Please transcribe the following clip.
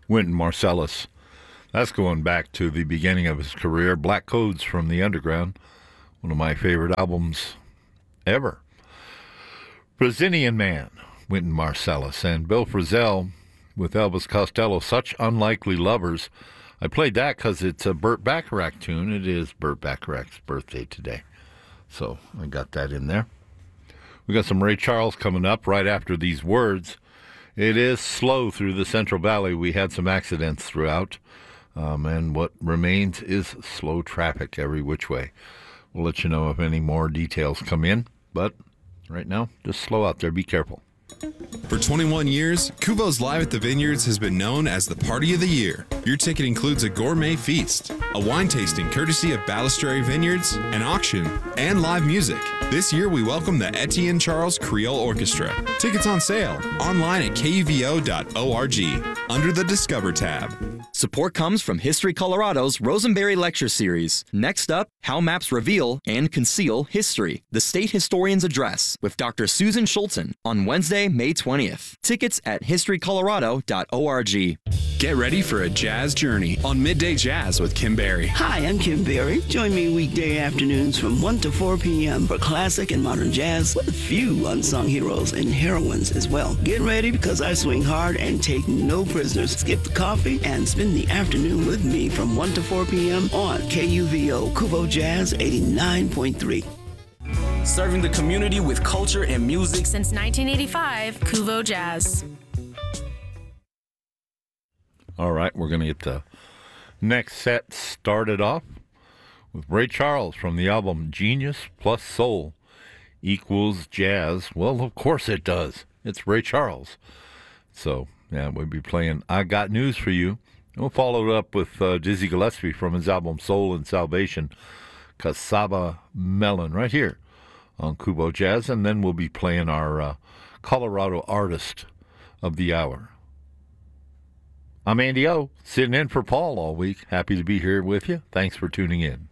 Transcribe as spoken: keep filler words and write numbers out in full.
Wynton Marsalis. That's going back to the beginning of his career. Black Codes from the Underground, one of my favorite albums ever. Brazilian Man, Wynton Marsalis, and Bill Frisell with Elvis Costello, Such Unlikely Lovers. I played that because it's a Burt Bacharach tune. It is Burt Bacharach's birthday today, so I got that in there. We got some Ray Charles coming up right after these words. It is slow through the Central Valley. We had some accidents throughout, um, and what remains is slow traffic every which way. We'll let you know if any more details come in, but right now, just slow out there. Be careful. For twenty-one years, Kuvo's Live at the Vineyards has been known as the party of the year. Your ticket includes a gourmet feast, a wine tasting courtesy of Balistrary Vineyards, an auction, and live music. This year, we welcome the Etienne Charles Creole Orchestra. Tickets on sale online at K U V O dot org under the Discover tab. Support comes from History Colorado's Rosenberry Lecture Series. Next up, How Maps Reveal and Conceal History, the State Historian's Address, with Doctor Susan Schulten on Wednesday, May twentieth. Tickets at history colorado dot org. Get ready for a jazz journey on Midday Jazz with Kim Berry. Hi, I'm Kim Berry. Join me weekday afternoons from one to four p.m. for classic and modern jazz with a few unsung heroes and heroines as well. Get ready because I swing hard and take no prisoners. Skip the coffee and spend the afternoon with me from one to four p.m. on K U V O Kuvo Jazz eighty-nine point three. Serving the community with culture and music since nineteen eighty-five, Kuvo Jazz. All right, we're going to get the next set started off with Ray Charles from the album Genius Plus Soul Equals Jazz. Well, of course it does. It's Ray Charles. So, yeah, we'll be playing I Got News for You. We'll follow it up with uh, Dizzy Gillespie from his album Soul and Salvation, Cassava Melon, right here on Kuvo Jazz. And then we'll be playing our uh, Colorado Artist of the Hour. I'm Andy O, sitting in for Paul all week. Happy to be here with you. Thanks for tuning in.